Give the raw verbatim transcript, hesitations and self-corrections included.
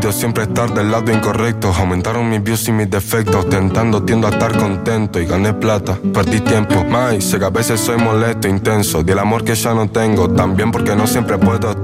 odio siempre estar del lado incorrecto. Aumentaron mis views y mis defectos. Tentando tiendo a estar contento y gané plata, perdí tiempo. Mai, sé que a veces soy molesto, intenso. Di el amor que ya no tengo, también porque no siempre puedo